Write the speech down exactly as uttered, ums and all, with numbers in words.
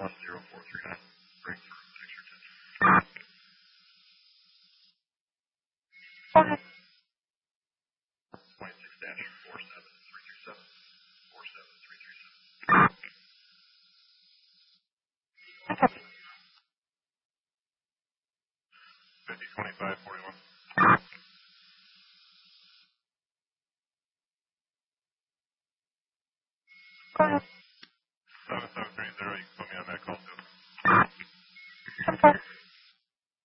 one zero four three nine. Break through. Picture ten. twenty-six dash four seven three three seven. four seven three three seven. fifty twenty-five forty-one. seven seven three zero. You can put me on that call too.